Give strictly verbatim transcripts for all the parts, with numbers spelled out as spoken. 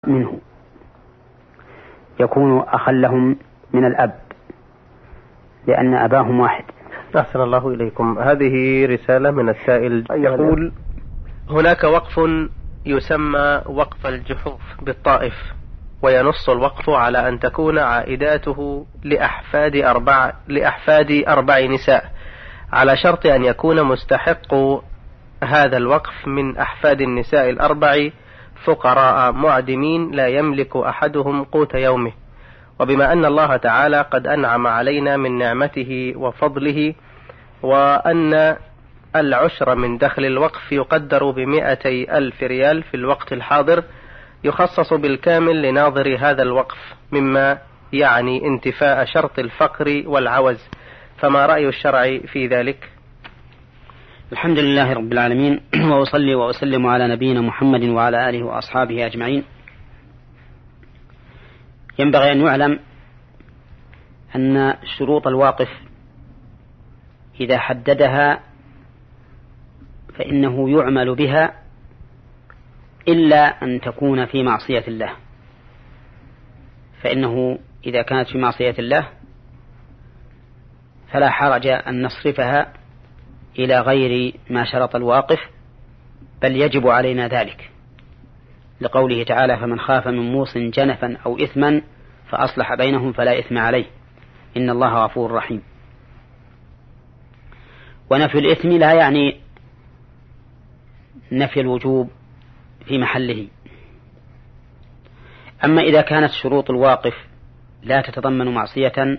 منه يكون أخا لهم من الأب لأن أباهم واحد. أحسن الله إليكم. هذه رسالة من السائل يقول: هناك وقف يسمى وقف الجحوف بالطائف، وينص الوقف على أن تكون عائداته لأحفاد أربع, لأحفاد أربع نساء، على شرط أن يكون مستحق هذا الوقف من أحفاد النساء الأربع فقراء معدمين لا يملك أحدهم قوت يومه، وبما أن الله تعالى قد أنعم علينا من نعمته وفضله، وأن العشر من دخل الوقف يقدر بمئتي ألف ريال في الوقت الحاضر، يخصص بالكامل لناظر هذا الوقف، مما يعني انتفاء شرط الفقر والعوز، فما رأي الشرع في ذلك؟ الحمد لله رب العالمين، وأصلي وأسلم على نبينا محمد وعلى آله وأصحابه أجمعين. ينبغي أن يعلم أن شروط الواقف إذا حددها فإنه يعمل بها إلا أن تكون في معصية الله، فإنه إذا كانت في معصية الله فلا حرج أن نصرفها إلى غير ما شرط الواقف، بل يجب علينا ذلك، لقوله تعالى: فمن خاف من موص جنفا أو إثما فأصلح بينهم فلا إثم عليه إن الله غفور رحيم. ونفي الإثم لا يعني نفي الوجوب في محله. أما إذا كانت شروط الواقف لا تتضمن معصية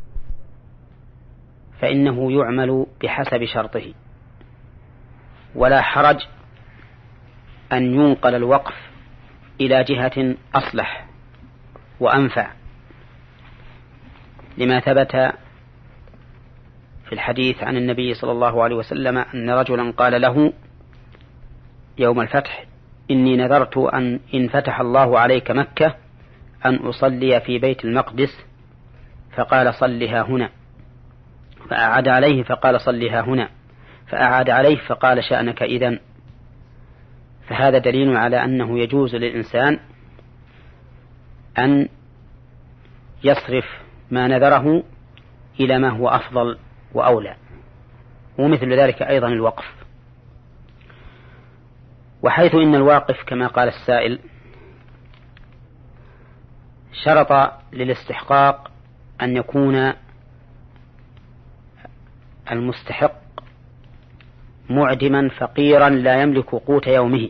فإنه يعمل بحسب شرطه، ولا حرج أن ينقل الوقف إلى جهة أصلح وأنفع، لما ثبت في الحديث عن النبي صلى الله عليه وسلم أن رجلا قال له يوم الفتح: إني نذرت أن إن فتح الله عليك مكة أن أصلي في بيت المقدس، فقال: صلها هنا. فأعاد عليه فقال: صلها هنا. فأعاد عليه فقال: شأنك إذن. فهذا دليل على أنه يجوز للإنسان أن يصرف ما نذره إلى ما هو أفضل وأولى، ومثل ذلك أيضا الوقف. وحيث إن الواقف كما قال السائل شرط للاستحقاق أن يكون المستحق معدما فقيرا لا يملك قوت يومه،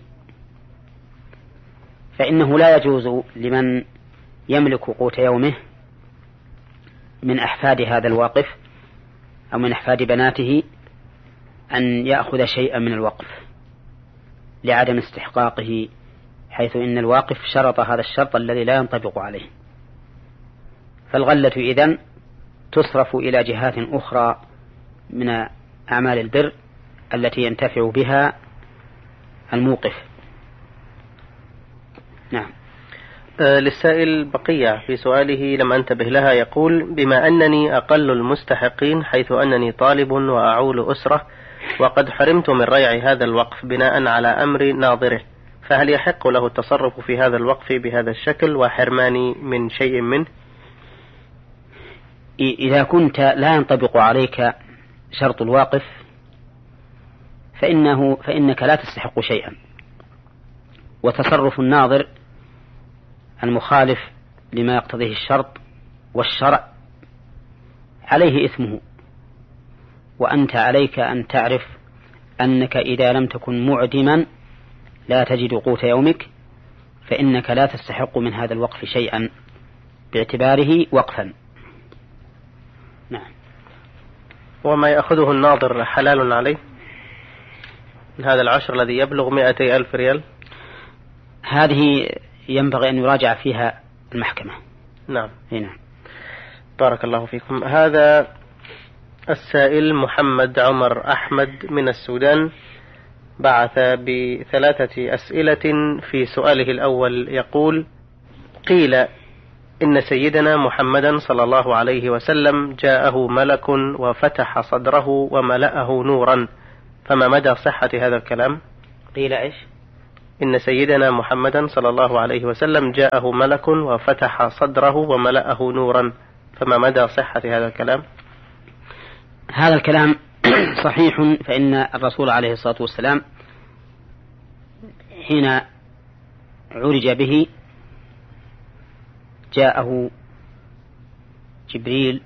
فإنه لا يجوز لمن يملك قوت يومه من أحفاد هذا الواقف أو من أحفاد بناته أن يأخذ شيئا من الوقف لعدم استحقاقه، حيث إن الواقف شرط هذا الشرط الذي لا ينطبق عليه. فالغلة إذن تصرف إلى جهات أخرى من أعمال البر التي ينتفع بها الموقف. نعم. آه للسائل بقية في سؤاله لم أنتبه لها، يقول: بما أنني أقل المستحقين حيث أنني طالب وأعول أسرة، وقد حرمت من ريع هذا الوقف بناء على أمر ناظره، فهل يحق له التصرف في هذا الوقف بهذا الشكل وحرماني من شيء منه؟ إذا كنت لا ينطبق عليك شرط الواقف فإنه فإنك لا تستحق شيئا، وتصرف الناظر المخالف لما يقتضيه الشرط والشرع عليه إثمه، وأنت عليك أن تعرف أنك إذا لم تكن معدما لا تجد قوت يومك فإنك لا تستحق من هذا الوقف شيئا باعتباره وقفا. نعم. وما يأخذه الناظر حلال عليه من هذا العشر الذي يبلغ مئتي ألف ريال؟ هذه ينبغي أن يراجع فيها المحكمة. نعم. هنا. بارك الله فيكم. هذا السائل محمد عمر أحمد من السودان بعث بثلاثة أسئلة. في سؤاله الأول يقول: قيل إن سيدنا محمدا صلى الله عليه وسلم جاءه ملك وفتح صدره وملأه نورا، فما مدى صحة هذا الكلام؟ قيل إيش؟ إن سيدنا محمدا صلى الله عليه وسلم جاءه ملك وفتح صدره وملأه نورا، فما مدى صحة هذا الكلام؟ هذا الكلام صحيح، فإن الرسول عليه الصلاة والسلام حين عرج به جاءه جبريل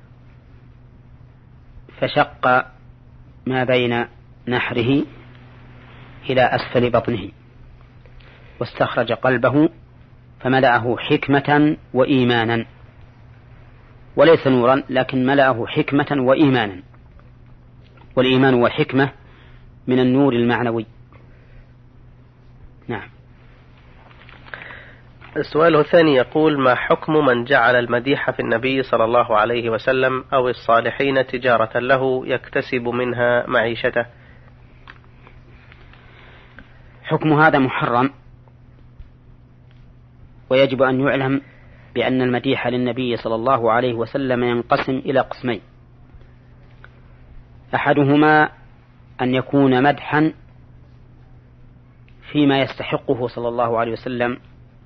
فشق ما بين نحره إلى أسفل بطنه واستخرج قلبه فملأه حكمة وإيمانا، وليس نورا لكن ملأه حكمة وإيمانا، والإيمان والحكمة من النور المعنوي. نعم. السؤال الثاني يقول: ما حكم من جعل المديح في النبي صلى الله عليه وسلم أو الصالحين تجارة له يكتسب منها معيشته؟ حكم هذا محرم، ويجب أن يعلم بأن المديح للنبي صلى الله عليه وسلم ينقسم إلى قسمين: أحدهما أن يكون مدحا فيما يستحقه صلى الله عليه وسلم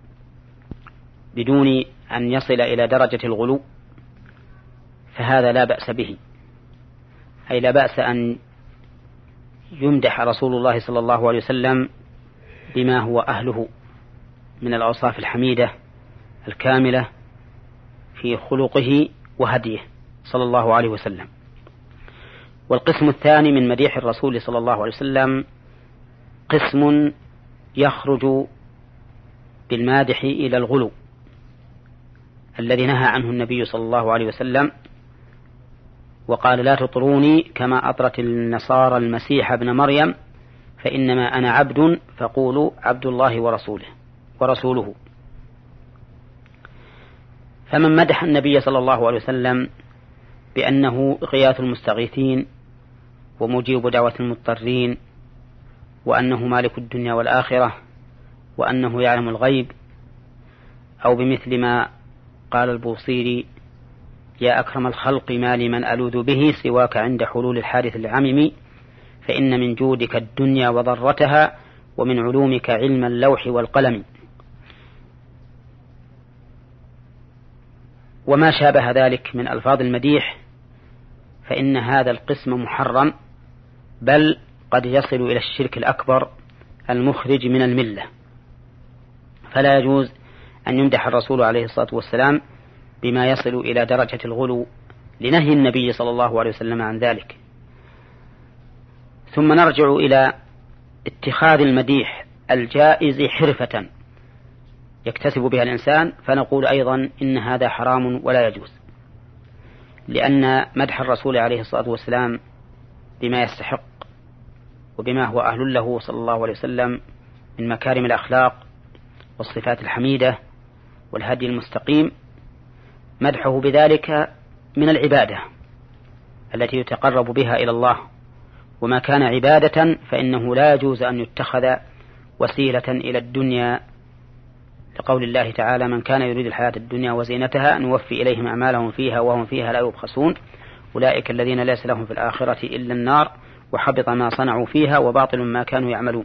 بدون أن يصل إلى درجة الغلو، فهذا لا بأس به، أي لا بأس أن يمدح رسول الله صلى الله عليه وسلم بما هو أهله من الأوصاف الحميدة الكاملة في خلقه وهديه صلى الله عليه وسلم. والقسم الثاني من مديح الرسول صلى الله عليه وسلم قسم يخرج بالمادح إلى الغلو الذي نهى عنه النبي صلى الله عليه وسلم وقال: لا تطروني كما أطرت النصارى المسيح ابن مريم فإنما أنا عبد فقولوا عبد الله ورسوله ورسوله. فمن مدح النبي صلى الله عليه وسلم بأنه غياث المستغيثين ومجيب دعوة المضطرين وأنه مالك الدنيا والآخرة وأنه يعلم الغيب، أو بمثل ما قال البوصيري: يا أكرم الخلق ما لمن ألوذ به سواك عند حلول الحادث العمم، فإن من جودك الدنيا وضرتها ومن علومك علم اللوح والقلم. وما شابه ذلك من ألفاظ المديح فإن هذا القسم محرم، بل قد يصل إلى الشرك الأكبر المخرج من الملة، فلا يجوز أن يمدح الرسول عليه الصلاة والسلام بما يصل إلى درجة الغلو لنهي النبي صلى الله عليه وسلم عن ذلك. ثم نرجع إلى اتخاذ المديح الجائز حرفة يكتسب بها الإنسان، فنقول أيضا إن هذا حرام ولا يجوز، لأن مدح الرسول عليه الصلاة والسلام بما يستحق وبما هو أهل له صلى الله عليه وسلم من مكارم الأخلاق والصفات الحميدة والهدي المستقيم، مدحه بذلك من العبادة التي يتقرب بها إلى الله، وما كان عبادة فإنه لا يجوز أن يتخذ وسيلة إلى الدنيا، لقول الله تعالى: من كان يريد الحياة الدنيا وزينتها نوفي إليهم أعمالهم فيها وهم فيها لا يبخسون أولئك الذين ليس لهم في الآخرة إلا النار وحبط ما صنعوا فيها وباطل ما كانوا يعملون.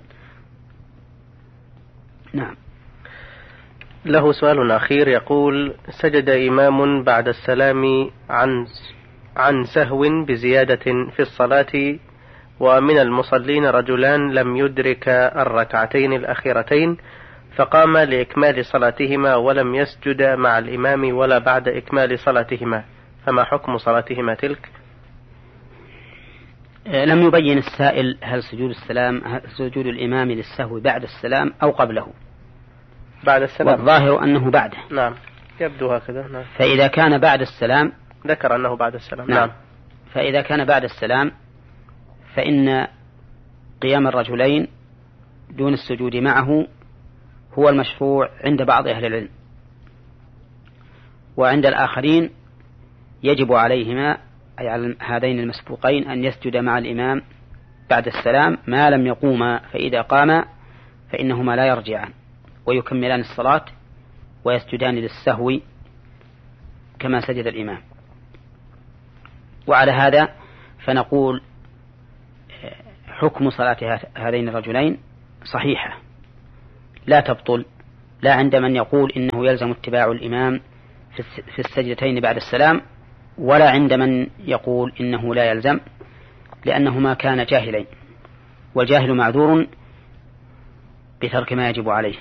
نعم. له سؤال أخير يقول: سجد إمام بعد السلام عن عن سهو بزيادة في الصلاة، ومن المصلين رجلان لم يدرك الركعتين الأخيرتين، فقام لإكمال صلاتهما ولم يسجد مع الإمام ولا بعد إكمال صلاتهما، فما حكم صلاتهما تلك؟ لم يبين السائل هل سجود السلام هل سجود الإمام للسهو بعد السلام أو قبله. بعد السلام، والظاهر أنه بعده. نعم، يبدو هكذا. نعم. فإذا كان بعد السلام، ذكر أنه بعد السلام. نعم. نعم. فإذا كان بعد السلام فإن قيام الرجلين دون السجود معه هو المشروع عند بعض أهل العلم، وعند الآخرين يجب عليهما أي على هذين المسبوقين أن يسجد مع الإمام بعد السلام ما لم يقوما، فإذا قاما فإنهما لا يرجعان ويكملان الصلاة ويسجدان للسهو كما سجد الإمام. وعلى هذا فنقول حكم صلاة هذين الرجلين صحيحة لا تبطل، لا عند من يقول إنه يلزم اتباع الإمام في السجدتين بعد السلام، ولا عند من يقول إنه لا يلزم، لأنهما كان جاهلين، والجاهل معذور بترك ما يجب عليه.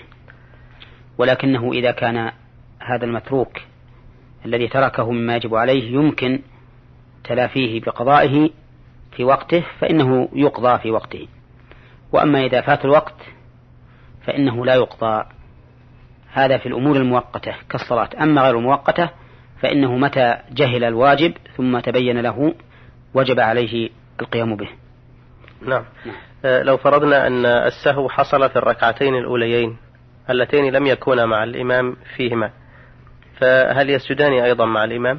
ولكنه إذا كان هذا المتروك الذي تركه مما يجب عليه يمكن تلافيه بقضائه في وقته فإنه يقضى في وقته. وأما إذا فات الوقت فإنه لا يقضى. هذا في الأمور المؤقتة كالصلاة. أما غير المؤقتة فإنه متى جهل الواجب ثم تبين له وجب عليه القيام به. نعم. نعم. أه لو فرضنا أن السهو حصل في الركعتين الأوليين اللتين لم يكونا مع الإمام فيهما، فهل يسجدان أيضا مع الإمام؟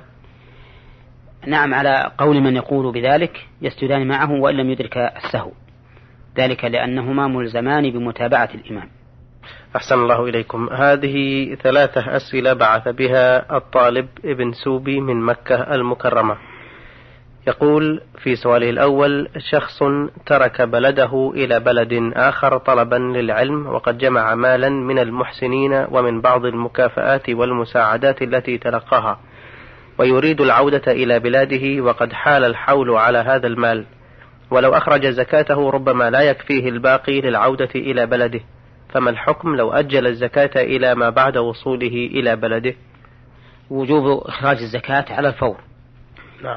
نعم، على قول من يقول بذلك يسجدان معه وإن لم يدرك السهو، ذلك لأنهما ملزمان بمتابعة الإمام. أحسن الله إليكم. هذه ثلاثة أسئلة بعث بها الطالب ابن سوبي من مكة المكرمة. يقول في سؤاله الأول: شخص ترك بلده إلى بلد آخر طلبا للعلم، وقد جمع مالا من المحسنين ومن بعض المكافآت والمساعدات التي تلقاها، ويريد العودة إلى بلاده وقد حال الحول على هذا المال، ولو أخرج زكاته ربما لا يكفيه الباقي للعودة إلى بلده، فما الحكم لو أجل الزكاة إلى ما بعد وصوله إلى بلده؟ وجوب إخراج الزكاة على الفور. نعم.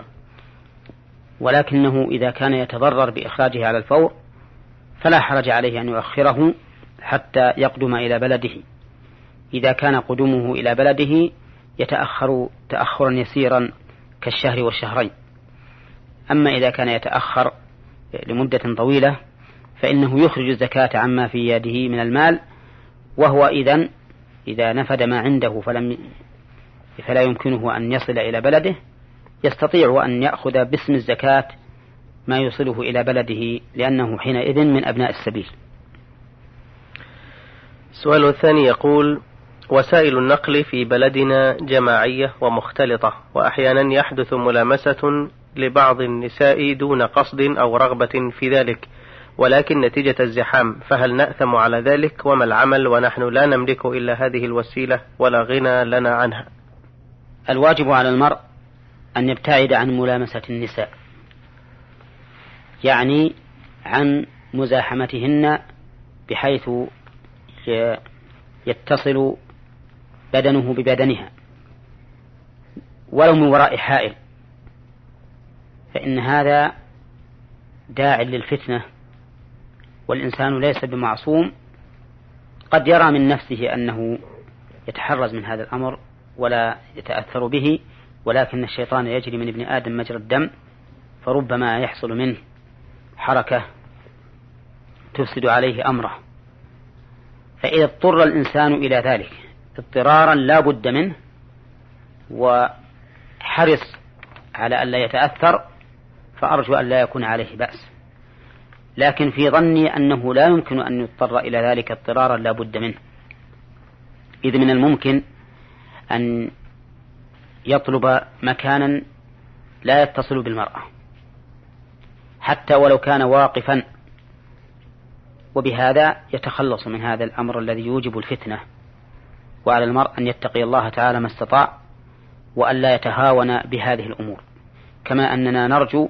ولكنه إذا كان يتضرر بإخراجه على الفور فلا حرج عليه أن يؤخره حتى يقدم إلى بلده، إذا كان قدومه إلى بلده يتأخر تأخرا يسيرا كالشهر والشهرين. أما إذا كان يتأخر لمدة طويلة فإنه يخرج الزكاة عما في يده من المال، وهو إذن إذا نفد ما عنده فلم فلا يمكنه أن يصل إلى بلده يستطيع أن يأخذ باسم الزكاة ما يوصله إلى بلده، لأنه حينئذ من أبناء السبيل. السؤال الثاني يقول: وسائل النقل في بلدنا جماعية ومختلطة، وأحيانا يحدث ملامسة لبعض النساء دون قصد أو رغبة في ذلك، ولكن نتيجة الزحام، فهل نأثم على ذلك؟ وما العمل ونحن لا نملك إلا هذه الوسيلة ولا غنى لنا عنها؟ الواجب على المرء أن يبتعد عن ملامسة النساء، يعني عن مزاحمتهن بحيث يتصل بدنه ببدنها ولو من وراء حائل، فإن هذا داع للفتنة، والإنسان ليس بمعصوم، قد يرى من نفسه أنه يتحرز من هذا الأمر ولا يتأثر به، ولكن الشيطان يجري من ابن آدم مجرى الدم، فربما يحصل منه حركة تفسد عليه أمره. فإذا اضطر الإنسان إلى ذلك اضطرارا لا بد منه وحرص على أن لا يتأثر، فأرجو أن لا يكون عليه بأس. لكن في ظني أنه لا يمكن أن يضطر إلى ذلك اضطرارا لا بد منه، إذ من الممكن أن يطلب مكانا لا يتصل بالمرأة حتى ولو كان واقفا، وبهذا يتخلص من هذا الأمر الذي يوجب الفتنة. وعلى المرء أن يتقي الله تعالى ما استطاع وأن لا يتهاون بهذه الأمور، كما أننا نرجو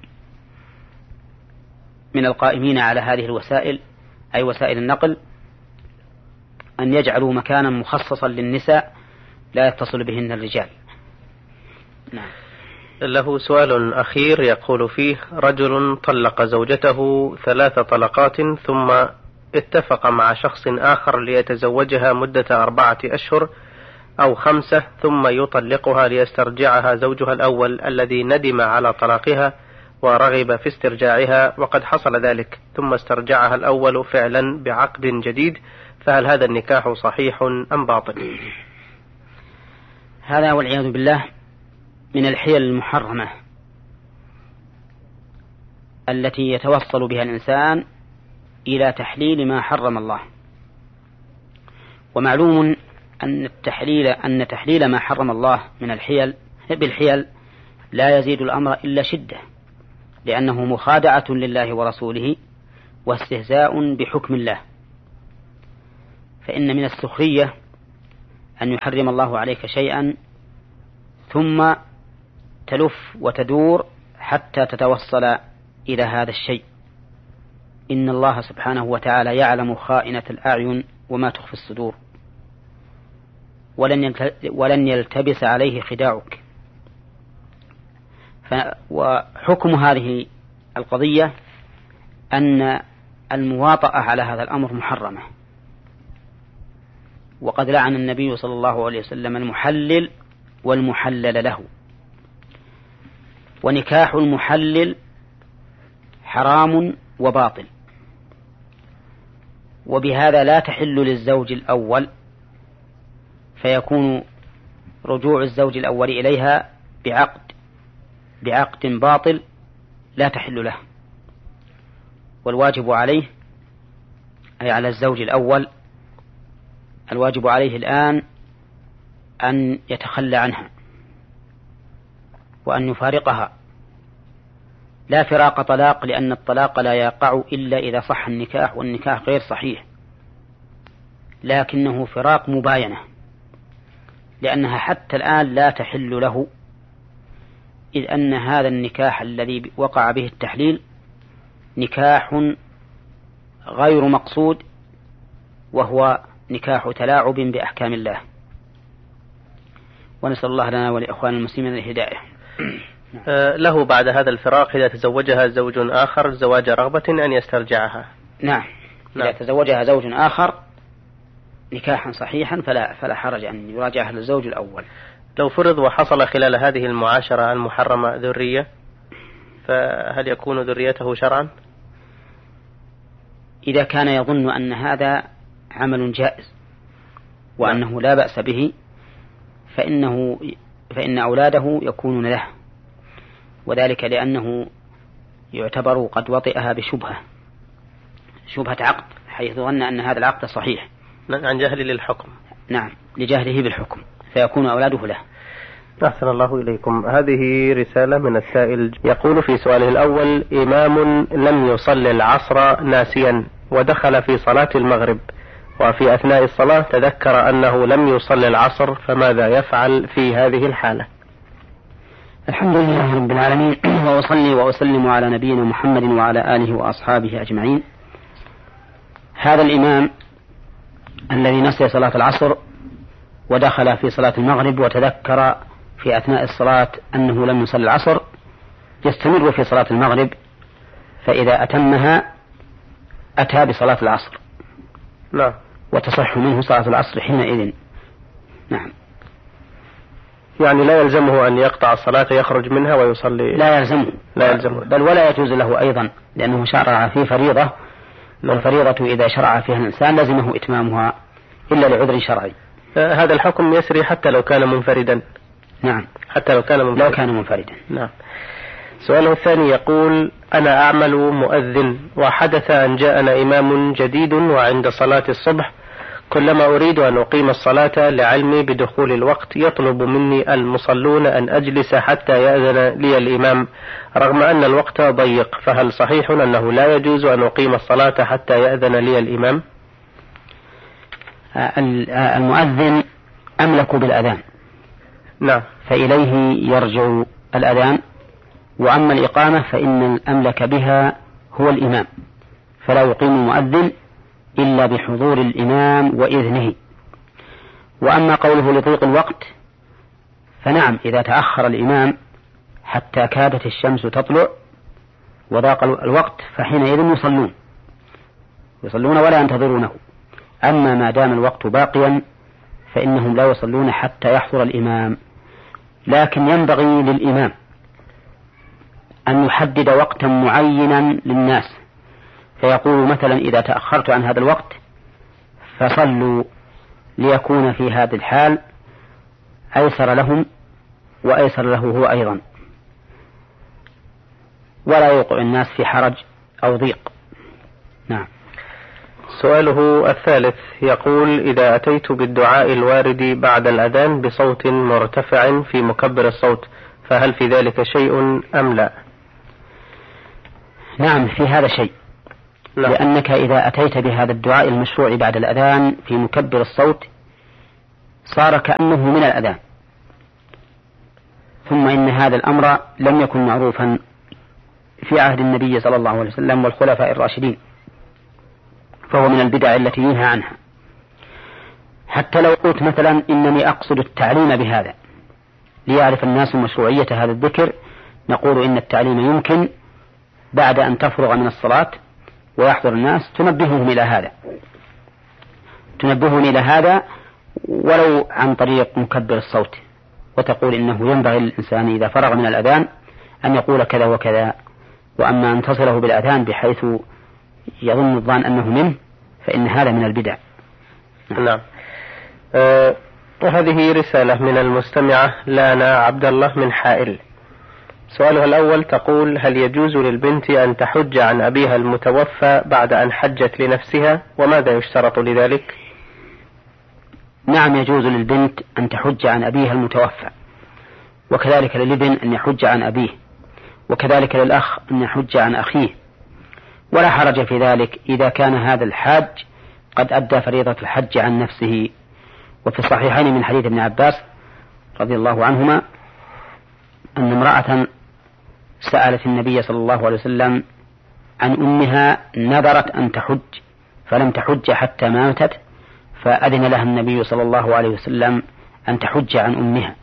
من القائمين على هذه الوسائل أي وسائل النقل أن يجعلوا مكانا مخصصا للنساء لا يتصل بهن الرجال. نعم. له سؤال أخير يقول فيه: رجل طلق زوجته ثلاث طلقات ثم اتفق مع شخص آخر ليتزوجها مدة أربعة أشهر أو خمسة، ثم يطلقها ليسترجعها زوجها الأول الذي ندم على طلاقها ورغب في استرجاعها، وقد حصل ذلك، ثم استرجعها الأول فعلا بعقد جديد، فهل هذا النكاح صحيح أم باطل؟ هذا والعياذ بالله من الحيل المحرمة التي يتوصل بها الإنسان إلى تحليل ما حرم الله. ومعلوم أن التحليل أن تحليل ما حرم الله من الحيل بالحيل لا يزيد الأمر إلا شدة، لأنه مخادعة لله ورسوله واستهزاء بحكم الله. فإن من السخرية أن يحرم الله عليك شيئا ثم تلف وتدور حتى تتوصل إلى هذا الشيء. إن الله سبحانه وتعالى يعلم خائنة الأعين وما تخفي الصدور، ولن يلتبس عليه خداعك. وحكم هذه القضية أن المواطأة على هذا الأمر محرمة، وقد لعن النبي صلى الله عليه وسلم المحلل والمحلل له. ونكاح المحلل حرام وباطل، وبهذا لا تحل للزوج الأول، فيكون رجوع الزوج الأول إليها بعقد بعقد باطل لا تحل له. والواجب عليه، أي على الزوج الأول، الواجب عليه الآن أن يتخلى عنها وأن يفارقها، لا فراق طلاق، لأن الطلاق لا يقع إلا إذا صح النكاح، والنكاح غير صحيح، لكنه فراق مباينة، لأنها حتى الآن لا تحل له، إذ أن هذا النكاح الذي وقع به التحليل نكاح غير مقصود، وهو نكاح تلاعب بأحكام الله. ونسأل الله لنا ولإخوان المسلمين الهداية. آه له بعد هذا الفراق إذا تزوجها زوج آخر زواج رغبة أن يسترجعها. نعم. إذا نعم. تزوجها زوج آخر نكاحا صحيحا فلا, فلا حرج أن يراجعها للزوج الأول. لو فرض وحصل خلال هذه المعاشرة المحرمة ذرية، فهل يكون ذريته شرعا؟ إذا كان يظن أن هذا عمل جائز وأنه لا بأس به، فإنه فإن أولاده يكونون له، وذلك لأنه يعتبر قد وطئها بشبهة شبهة عقد، حيث ظن أن هذا العقد صحيح عن جهل للحكم. نعم، لجهله بالحكم، فيكون أولاده له. أحسن الله إليكم. هذه رسالة من السائل يقول في سؤاله الأول: إمام لم يصلي العصر ناسيا ودخل في صلاة المغرب، وفي أثناء الصلاة تذكر أنه لم يصلي العصر، فماذا يفعل في هذه الحالة؟ الحمد لله رب العالمين، وأصلي وأسلم على نبينا محمد وعلى آله وأصحابه أجمعين. هذا الإمام الذي نسي صلاة العصر ودخل في صلاة المغرب وتذكر في أثناء الصلاة أنه لم يصلي العصر يستمر في صلاة المغرب، فإذا أتمها أتى بصلاة العصر. نعم. وتصح منه صلاة العصر حينئذ. نعم. يعني لا يلزمه أن يقطع الصلاة يخرج منها ويصلي؟ لا يلزمه، لا يلزمه، بل ولا يجوز له أيضا، لأنه شرع في فريضة، والفريضة إذا شرع فيها الإنسان لزمه إتمامها إلا لعذر شرعي. آه هذا الحكم يسري حتى لو كان منفردا؟ نعم، حتى لو كان منفردا. لو كان منفردا. نعم. سؤاله الثاني يقول: أنا أعمل مؤذن، وحدث أن جاءنا إمام جديد، وعند صلاة الصبح كلما أريد أن أقيم الصلاة لعلمي بدخول الوقت يطلب مني المصلون أن أجلس حتى يأذن لي الإمام، رغم أن الوقت ضيق، فهل صحيح أنه لا يجوز أن أقيم الصلاة حتى يأذن لي الإمام؟ المؤذن أملك بالأذان. نعم. فإليه يرجع الأذان، وأما الإقامة فإن الأملك بها هو الإمام، فلا يقيم المؤذن إلا بحضور الإمام وإذنه. وأما قوله لضيق الوقت، فنعم، إذا تأخر الإمام حتى كادت الشمس تطلع وضاق الوقت فحينئذ يصلون يصلون ولا ينتظرونه. أما ما دام الوقت باقيا فإنهم لا يصلون حتى يحضر الإمام. لكن ينبغي للإمام أن يحدد وقتا معينا للناس، فيقول مثلا: إذا تأخرت عن هذا الوقت فصلوا، ليكون في هذه الحال أيسر لهم وأيسر له هو أيضا، ولا يوقع الناس في حرج أو ضيق. نعم. سؤاله الثالث يقول: إذا أتيت بالدعاء الوارد بعد الأذان بصوت مرتفع في مكبر الصوت، فهل في ذلك شيء أم لا؟ نعم، في هذا شيء، لأنك إذا أتيت بهذا الدعاء المشروع بعد الأذان في مكبر الصوت صار كأنه من الأذان. ثم إن هذا الأمر لم يكن معروفا في عهد النبي صلى الله عليه وسلم والخلفاء الراشدين، فهو من البدع التي ينهى عنها. حتى لو قلت مثلا إنني أقصد التعليم بهذا ليعرف الناس مشروعية هذا الذكر، نقول إن التعليم يمكن بعد أن تفرغ من الصلاة ويحضر الناس تنبههم إلى هذا تنبههم إلى هذا ولو عن طريق مكبر الصوت، وتقول إنه ينبغي للإنسان إذا فرغ من الأذان أن يقول كذا وكذا. وأما أن تصله بالأذان بحيث يظن الظان أنه منه فإن هذا من البدع. نعم. أه وهذه رسالة من المستمعة لانا عبد الله من حائل. سؤالها الأول تقول: هل يجوز للبنت أن تحج عن أبيها المتوفى بعد أن حجت لنفسها، وماذا يشترط لذلك؟ نعم، يجوز للبنت أن تحج عن أبيها المتوفى، وكذلك للابن أن يحج عن أبيه، وكذلك للأخ أن يحج عن أخيه، ولا حرج في ذلك إذا كان هذا الحاج قد أدى فريضة الحج عن نفسه. وفي الصحيحين من حديث ابن عباس رضي الله عنهما أن امرأة سألت النبي صلى الله عليه وسلم عن أمها نذرت أن تحج فلم تحج حتى ماتت، فأذن لها النبي صلى الله عليه وسلم أن تحج عن أمها.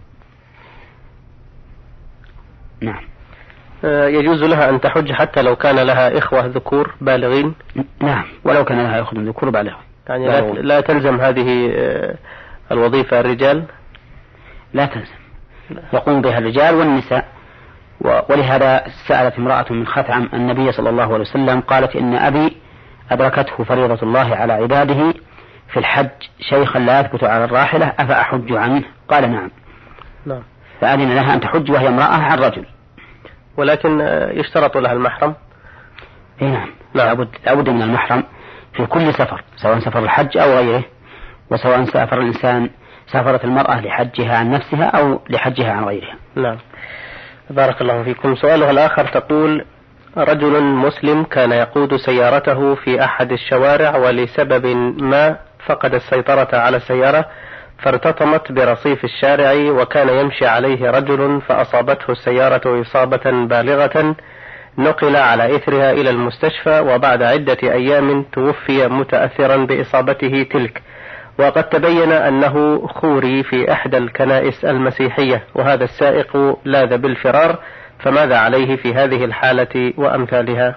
نعم. يجوز لها أن تحج حتى لو كان لها إخوة ذكور بالغين؟ نعم، ولو كان لها إخوة ذكور بالغين. يعني لا, لا تلزم هذه الوظيفة الرجال؟ لا تلزم، يقوم بها الرجال والنساء. ولهذا سألت امرأة من خثعم النبي صلى الله عليه وسلم قالت: إن أبي أدركته فريضة الله على عباده في الحج شيخا لا يثبت على الراحلة أفأحج عنه؟ قال: نعم. نعم. فأذن لها أن تحج وهي امرأة عن رجل، ولكن يشترط لها المحرم. إيه نعم. لابد لابد من المحرم في كل سفر، سواء سفر الحج أو غيره، وسواء سافر الإنسان سافرت المرأة لحجها عن نفسها أو لحجها عن غيرها. نعم. بارك الله فيكم. سؤالها الآخر تقول: رجل مسلم كان يقود سيارته في أحد الشوارع ولسبب ما فقد السيطرة على السيارة فارتطمت برصيف الشارع، وكان يمشي عليه رجل فأصابته السيارة إصابة بالغة، نقل على إثرها إلى المستشفى، وبعد عدة أيام توفي متأثرا بإصابته تلك، وقد تبين أنه خوري في إحدى الكنائس المسيحية، وهذا السائق لاذ بالفرار، فماذا عليه في هذه الحالة وأمثالها؟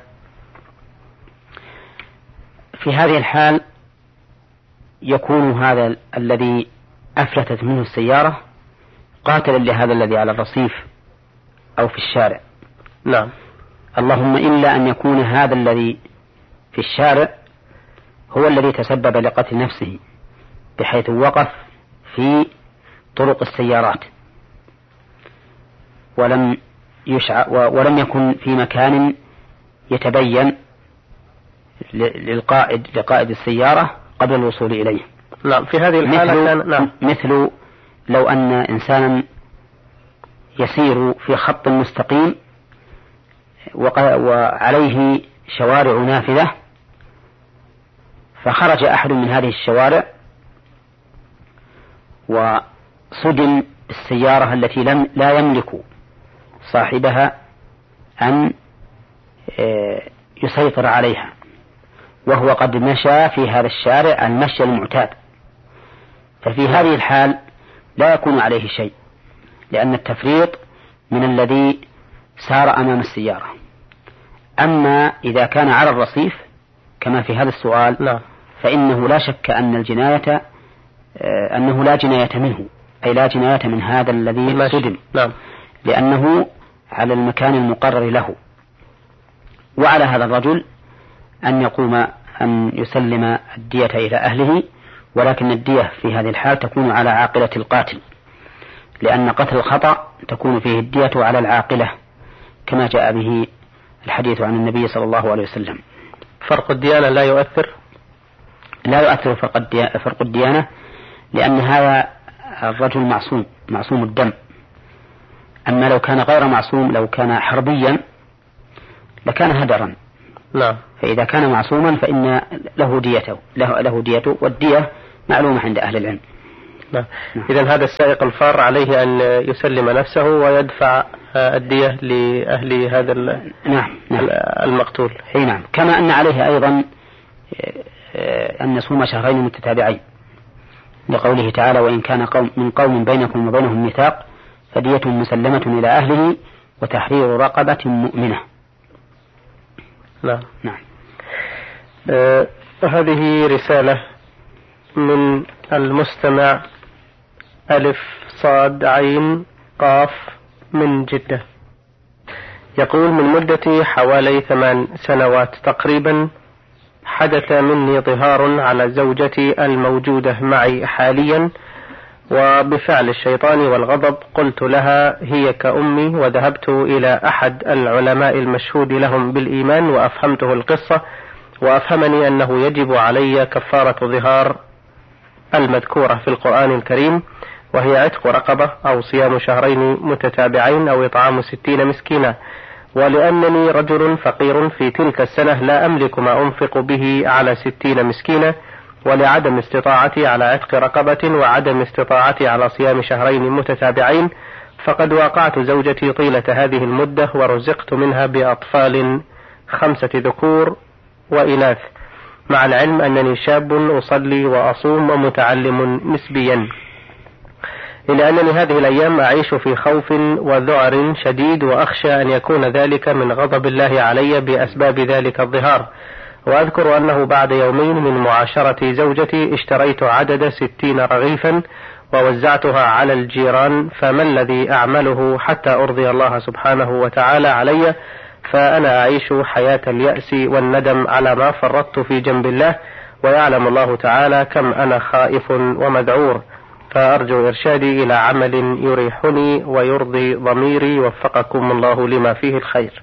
في هذه الحال يكون هذا الذي أفلتت منه السيارة قاتلا لهذا الذي على الرصيف أو في الشارع. نعم. اللهم إلا أن يكون هذا الذي في الشارع هو الذي تسبب لقتل نفسه، بحيث وقف في طرق السيارات ولم يشع ولم يكن في مكان يتبين للقائد لقائد السيارة قبل الوصول إليه. نعم. في هذه الحالة مثل, نعم. مثل لو أن إنسانا يسير في خط مستقيم وعليه شوارع نافذة، فخرج أحد من هذه الشوارع وصدم السيارة التي لم لا يملك صاحبها أن يسيطر عليها، وهو قد مشى في هذا الشارع المشي المعتاد، ففي هذه الحال لا يكون عليه شيء، لأن التفريط من الذي سار أمام السيارة. أما إذا كان على الرصيف كما في هذا السؤال لا. فإنه لا شك أن الجناية أنه لا جناية منه، أي لا جناية من هذا الذي صدم، نعم. لأنه على المكان المقرر له. وعلى هذا الرجل أن يقوم أن يسلم الدية إلى أهله، ولكن الدية في هذه الحال تكون على عاقلة القاتل، لأن قتل الخطأ تكون فيه الدية على العاقلة كما جاء به الحديث عن النبي صلى الله عليه وسلم. فرق الديانة لا يؤثر لا يؤثر فرق الديانة، لأن هذا الرجل معصوم معصوم الدم. أما لو كان غير معصوم، لو كان حربيا لكان هدرا، نعم. فإذا كان معصوما فإن له ديته له, له ديته، والدية معلومة عند أهل العلم. نعم. نعم. إذن هذا السائق الفار عليه أن يسلم نفسه ويدفع الدية لأهل هذا نعم. نعم. المقتول. نعم. كما أن عليه أيضا أن يصوم شهرين متتابعين، لقوله تعالى: وإن كان قوم من قوم بينكم وبينهم ميثاق فدية مسلمة إلى أهله وتحرير رقبة مؤمنة. نعم. نعم. آه هذه رسالة من المستمع ألف صاد عين قاف من جدة، يقول: من مدة حوالي ثمان سنوات تقريبا حدث مني ظهار على زوجتي الموجودة معي حاليا، وبفعل الشيطان والغضب قلت لها هي كأمي، وذهبت إلى أحد العلماء المشهود لهم بالإيمان وأفهمته القصة، وأفهمني أنه يجب علي كفارة ظهار المذكورة في القرآن الكريم، وهي عتق رقبة أو صيام شهرين متتابعين أو إطعام ستين مسكينا، ولأنني رجل فقير في تلك السنة لا أملك ما أنفق به على ستين مسكينا، ولعدم استطاعتي على عتق رقبة وعدم استطاعتي على صيام شهرين متتابعين، فقد واقعت زوجتي طيلة هذه المدة ورزقت منها بأطفال خمسة ذكور وإناث، مع العلم أنني شاب أصلي وأصوم ومتعلم نسبيا، إلا أنني هذه الأيام أعيش في خوف وذعر شديد، وأخشى أن يكون ذلك من غضب الله علي بأسباب ذلك الظهار. وأذكر أنه بعد يومين من معاشرة زوجتي اشتريت عدد ستين رغيفا ووزعتها على الجيران، فما الذي أعمله حتى أرضي الله سبحانه وتعالى علي؟ فأنا أعيش حياة اليأس والندم على ما فرطت في جنب الله، ويعلم الله تعالى كم أنا خائف ومذعور، فأرجو إرشادي إلى عمل يريحني ويرضي ضميري، وفقكم الله لما فيه الخير.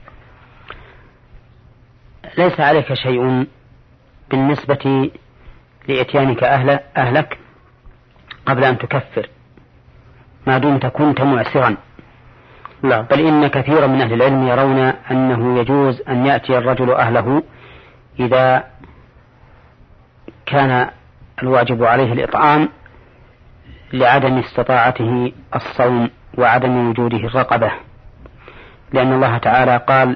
ليس عليك شيء بالنسبة لإتيانك أهل أهلك قبل أن تكفر، ما دمت كنت معسرا. نعم. بل إن كثيرا من أهل العلم يرون أنه يجوز أن يأتي الرجل أهله إذا كان الواجب عليه الإطعام لعدم استطاعته الصوم وعدم وجوده الرقبة، لأن الله تعالى قال: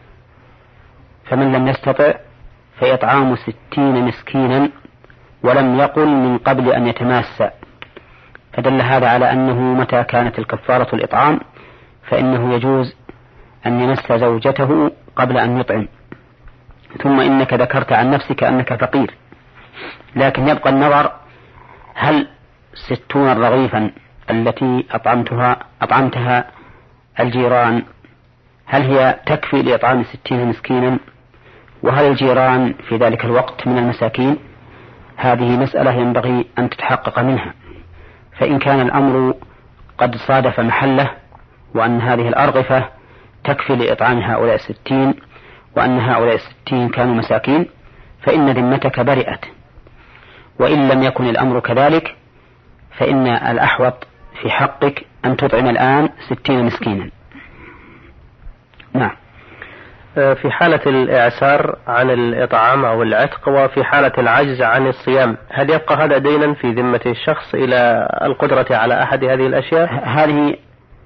فمن لم يستطع فإطعام ستين مسكينا، ولم يقل من قبل أن يتماسى، فدل هذا على أنه متى كانت الكفارة الإطعام فإنه يجوز أن يمس زوجته قبل أن يطعم. ثم إنك ذكرت عن نفسك أنك فقير، لكن يبقى النظر: هل ستون رغيفا التي أطعمتها أطعمتها الجيران هل هي تكفي لإطعام ستين مسكينا؟ وهل الجيران في ذلك الوقت من المساكين؟ هذه مسألة ينبغي أن تتحقق منها. فإن كان الأمر قد صادف محله، وأن هذه الأرغفة تكفي لإطعام هؤلاء الستين، وأن هؤلاء الستين كانوا مساكين، فإن ذمتك برئت. وإن لم يكن الأمر كذلك فإن الأحوط في حقك أن تطعم الآن ستين مسكينا. نعم. في حالة الإعسار عن الإطعام أو العتق، وفي حالة العجز عن الصيام، هل يبقى هذا دينا في ذمة الشخص إلى القدرة على أحد هذه الأشياء؟ هذه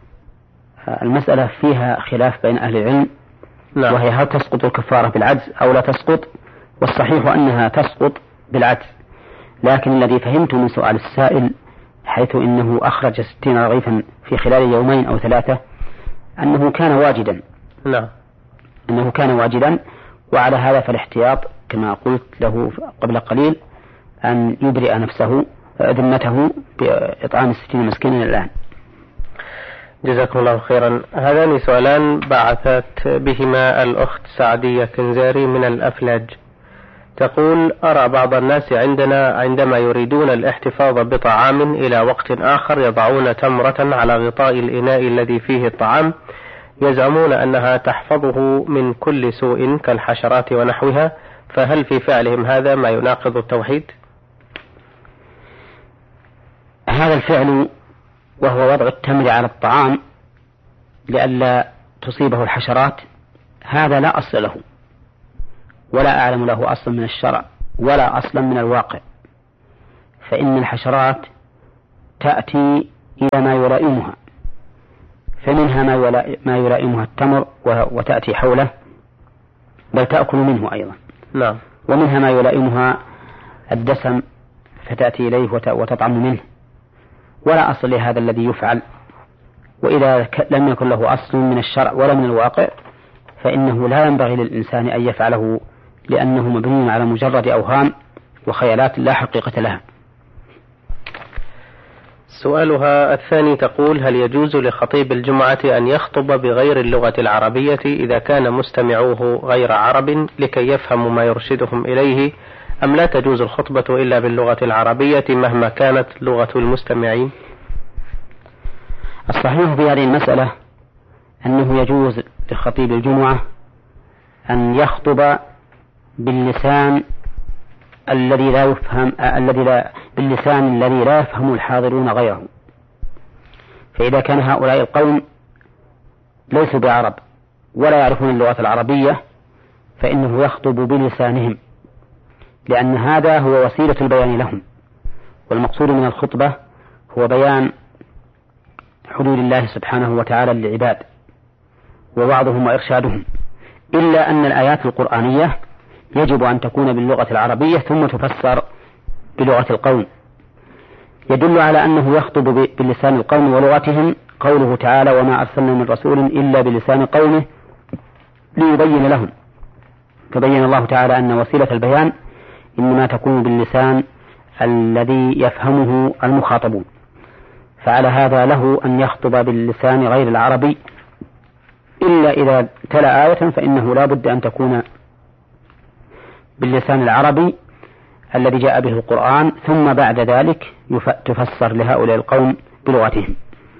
المسألة فيها خلاف بين أهل العلم. نعم. وهي هل تسقط الكفارة بالعجز أو لا تسقط؟ والصحيح أنها تسقط بالعجز، لكن الذي فهمت من سؤال السائل حيث إنه أخرج ستين رغيفا في خلال يومين أو ثلاثة أنه كان واجدا. نعم. أنه كان واجدا، وعلى هذا فالاحتياط كما قلت له قبل قليل أن يبرئ نفسه ذمته بإطعام الستين مسكينا الآن. جزاكم الله خيرا. هذان سؤالان بعثت بهما الأخت سعدية كنزاري من الأفلاج، تقول: أرى بعض الناس عندنا عندما يريدون الاحتفاظ بطعام إلى وقت آخر يضعون تمرة على غطاء الإناء الذي فيه الطعام، يزعمون أنها تحفظه من كل سوء كالحشرات ونحوها، فهل في فعلهم هذا ما يناقض التوحيد؟ هذا الفعل وهو وضع التمر على الطعام لئلا تصيبه الحشرات هذا لا أصل له، ولا أعلم له أصلا من الشرع ولا أصلا من الواقع، فإن الحشرات تأتي إلى ما يلائمها، فمنها ما يلائمها التمر وتأتي حوله بل تأكل منه أيضا. نعم. ومنها ما يلائمها الدسم فتأتي إليه وتطعم منه، ولا أصل لهذا الذي يفعل. وإذا لم يكن له أصل من الشرع ولا من الواقع فإنه لا ينبغي للإنسان أن يفعله، لأنه مبني على مجرد أوهام وخيالات لا حقيقة لها. سؤالها الثاني تقول: هل يجوز لخطيب الجمعة أن يخطب بغير اللغة العربية إذا كان مستمعوه غير عرب لكي يفهموا ما يرشدهم إليه، أم لا تجوز الخطبة إلا باللغة العربية مهما كانت لغة المستمعين؟ الصحيح في هذه المسألة أنه يجوز لخطيب الجمعة أن يخطب باللسان الذي لا يفهم الذي لا باللسان الذي لا يفهم الحاضرون غيره. فإذا كان هؤلاء القوم ليسوا بعرب ولا يعرفون اللغة العربية فإنه يخطب بلسانهم، لأن هذا هو وسيلة البيان لهم، والمقصود من الخطبة هو بيان حدود الله سبحانه وتعالى للعباد ووعظهم وإرشادهم، إلا أن الآيات القرآنية يجب أن تكون باللغة العربية ثم تفسر بلغة القوم. يدل على أنه يخطب بلسان القوم ولغتهم قوله تعالى: وما أرسلنا من رسول إلا بلسان قومه ليبين لهم. فبين الله تعالى أن وسيلة البيان إنما تكون باللسان الذي يفهمه المخاطبون، فعلى هذا له أن يخطب باللسان غير العربي، إلا إذا تلا آية فإنه لا بد أن تكون باللسان العربي الذي جاء به القرآن، ثم بعد ذلك تفسر لهؤلاء القوم بلغتهم.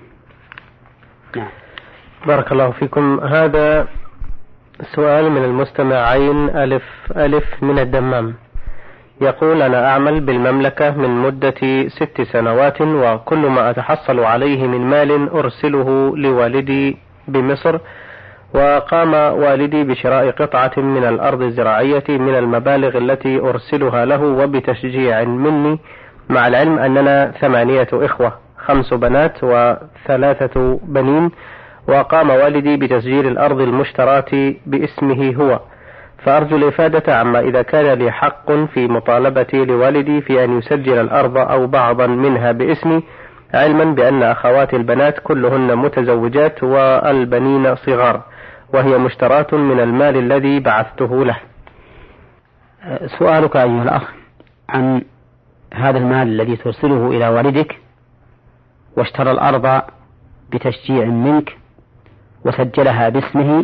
نعم. بارك الله فيكم. هذا سؤال من المستمع عين ألف ألف من الدمام، يقول: أنا أعمل بالمملكة من مدة ست سنوات، وكل ما أتحصل عليه من مال أرسله لوالدي بمصر، وقام والدي بشراء قطعة من الأرض الزراعية من المبالغ التي أرسلها له وبتشجيع مني، مع العلم أننا ثمانية إخوة، خمس بنات وثلاثة بنين، وقام والدي بتسجيل الأرض المشتراة باسمه هو، فأرجو الإفادة عما إذا كان لي حق في مطالبتي لوالدي في أن يسجل الأرض أو بعضا منها باسمي، علما بأن أخواتي البنات كلهن متزوجات والبنين صغار، وهي مشتراة من المال الذي بعثته له. سؤالك أيها الأخ عن هذا المال الذي ترسله إلى والدك واشترى الأرض بتشجيع منك وسجلها باسمه،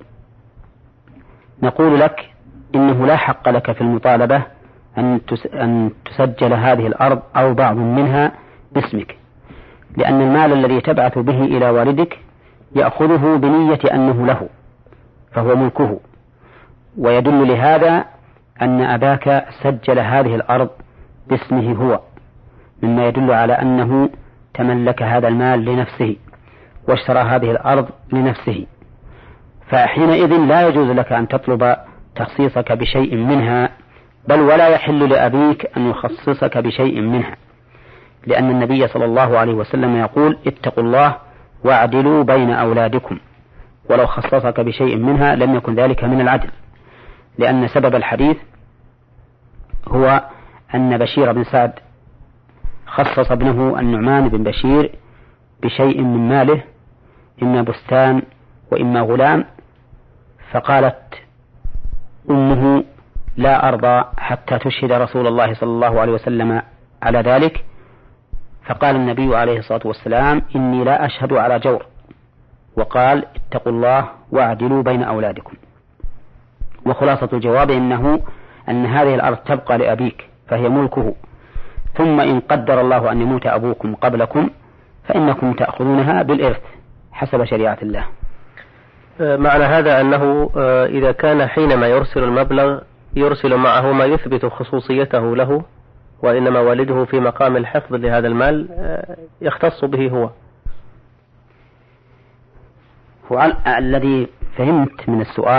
نقول لك إنه لا حق لك في المطالبة أن تسجل هذه الأرض أو بعض منها باسمك، لأن المال الذي تبعث به إلى والدك يأخذه بنية أنه له فهو ملكه، ويدل لهذا أن أباك سجل هذه الأرض باسمه هو، مما يدل على أنه تملك هذا المال لنفسه واشترى هذه الأرض لنفسه، فحينئذ لا يجوز لك أن تطلب تخصيصك بشيء منها، بل ولا يحل لأبيك أن يخصصك بشيء منها، لأن النبي صلى الله عليه وسلم يقول: اتقوا الله واعدلوا بين أولادكم، ولو خصصك بشيء منها لم يكن ذلك من العدل، لأن سبب الحديث هو أن بشير بن سعد خصص ابنه النعمان بن بشير بشيء من ماله، إما بستان وإما غلام، فقالت أمه: لا أرضى حتى تشهد رسول الله صلى الله عليه وسلم على ذلك، فقال النبي عليه الصلاة والسلام: إني لا أشهد على جور، وقال: اتقوا الله واعدلوا بين أولادكم. وخلاصة الجواب إنه أن هذه الأرض تبقى لأبيك فهي ملكه، ثم إن قدر الله أن يموت أبوكم قبلكم فإنكم تأخذونها بالإرث حسب شريعة الله. معنى هذا أنه إذا كان حينما يرسل المبلغ يرسل معه ما يثبت خصوصيته له، وإنما والده في مقام الحفظ لهذا المال يختص به هو. هو الذي فهمت من السؤال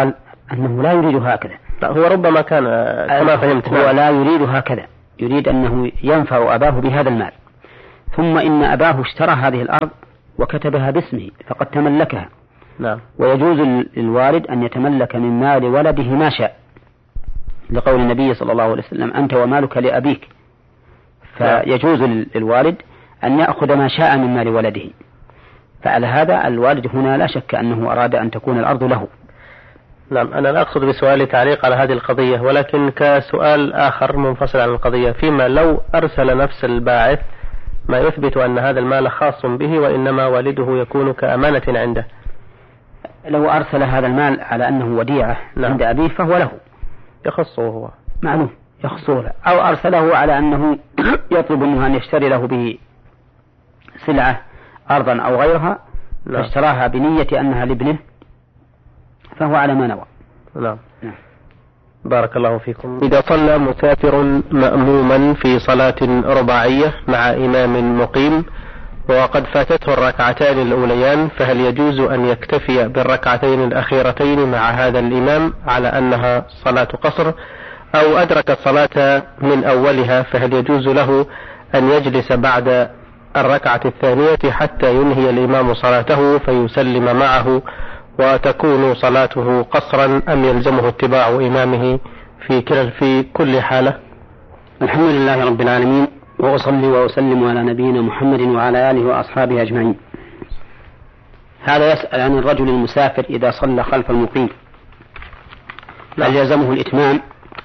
أنه لا يريد هكذا. لا هو ربما كان كما فهمت. هو لا يريد هكذا، يريد أنه ينفع أباه بهذا المال. ثم إن أباه اشترى هذه الأرض وكتبها باسمه فقد تملكها. نعم. ويجوز للوالد أن يتملك من مال ولده ما شاء، لقول النبي صلى الله عليه وسلم أنت ومالك لأبيك. فيجوز للوالد أن يأخذ ما شاء من مال ولده. فعلى هذا الوالد هنا لا شك أنه أراد أن تكون الأرض له. نعم. أنا لا أقصد بسؤالي تعليق على هذه القضية، ولكن كسؤال آخر منفصل عن القضية، فيما لو أرسل نفس الباعث ما يثبت أن هذا المال خاص به وإنما والده يكون كأمانة عنده. لو أرسل هذا المال على أنه وديعة نعم. عند أبيه فهو له، يخصه هو، معلوم يخصه له. أو أرسله على أنه يطلب منه أن يشتري له به سلعة أرضا أو غيرها، نعم. فاشتراها بنية أنها لابنه فهو على ما نوى. نعم. نعم. بارك الله فيكم. إذا صلى مسافر مأموما في صلاة رباعية مع إمام مقيم وقد فاتته الركعتان الأوليان، فهل يجوز أن يكتفي بالركعتين الأخيرتين مع هذا الإمام على أنها صلاة قصر، أو أدرك الصلاة من أولها فهل يجوز له أن يجلس بعد الركعة الثانية حتى ينهي الإمام صلاته فيسلم معه وتكون صلاته قصرا، أم يلزمه اتباع إمامه في كل في كل حالة؟ الحمد لله رب العالمين، وأصلي وأسلم على نبينا محمد وعلى آله وأصحابه أجمعين. هذا يسأل عن الرجل المسافر إذا صلى خلف المقيم هل يلزمه الإتمام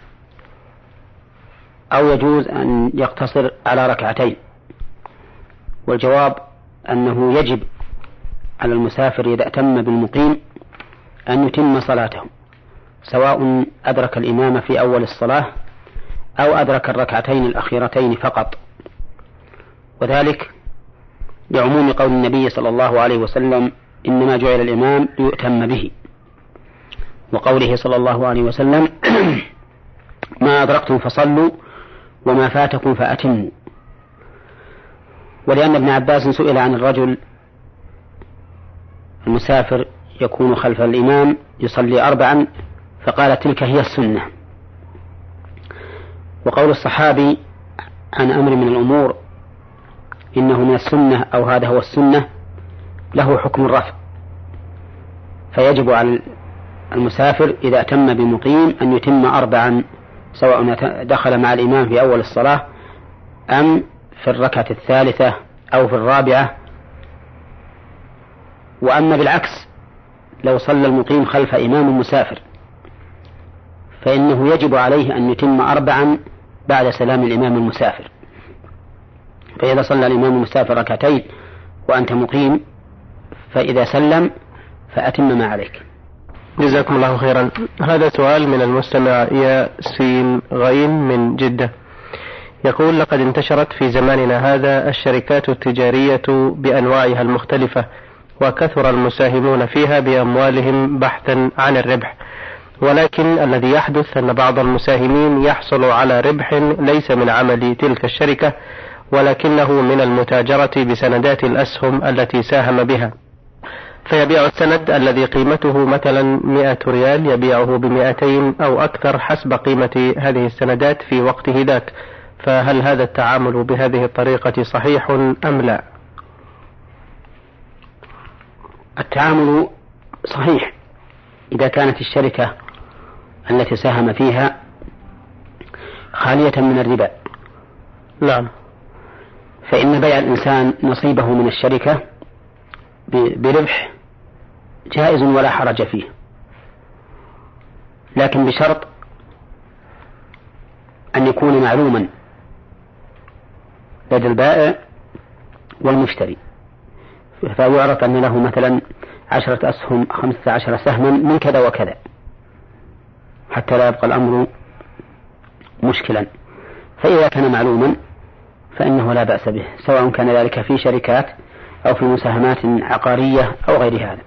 أو يجوز أن يقتصر على ركعتين؟ والجواب أنه يجب على المسافر إذا أتم بالمقيم أن يتم صلاته، سواء أدرك الإمام في أول الصلاة أو أدرك الركعتين الأخيرتين فقط، وذلك لعموم قول النبي صلى الله عليه وسلم إنما جعل الإمام ليؤتم به، وقوله صلى الله عليه وسلم ما أدركتم فصلوا وما فاتكم فأتموا. ولأن ابن عباس سئل عن الرجل المسافر يكون خلف الإمام يصلي أربعا فقال تلك هي السنة. وقول الصحابي عن أمر من الأمور إنه من السنة أو هذا هو السنة له حكم الرفع، فيجب على المسافر إذا أتم بمقيم أن يتم أربعا سواء دخل مع الإمام في أول الصلاة أم في الركعة الثالثة أو في الرابعة. وأما بالعكس لو صلى المقيم خلف إمام مسافر فإنه يجب عليه أن يتم أربعا بعد سلام الإمام المسافر، فإذا صلى الإمام المسافر ركعتين وأنت مقيم فإذا سلم فأتم ما عليك. جزاكم الله خيرا. هذا سؤال من المستمع ياسين غين من جدة، يقول لقد انتشرت في زماننا هذا الشركات التجارية بأنواعها المختلفة وكثر المساهمون فيها بأموالهم بحثا عن الربح، ولكن الذي يحدث أن بعض المساهمين يحصل على ربح ليس من عمل تلك الشركة ولكنه من المتاجرة بسندات الأسهم التي ساهم بها، فيبيع السند الذي قيمته مثلا مئة ريال يبيعه بمئتين أو أكثر حسب قيمة هذه السندات في وقته ذاك، فهل هذا التعامل بهذه الطريقة صحيح أم لا؟ التعامل صحيح إذا كانت الشركة التي ساهم فيها خالية من الربا. نعم. فإن بيع الإنسان نصيبه من الشركة بربح جائز ولا حرج فيه، لكن بشرط أن يكون معلوما لدى البائع والمشتري، فيعرف أن له مثلا عشرة أسهم خمسة عشر سهما من كذا وكذا حتى لا يبقى الأمر مشكلا. فإذا كان معلوما فإنه لا بأس به، سواء كان ذلك في شركات أو في مساهمات عقارية أو غير هذا.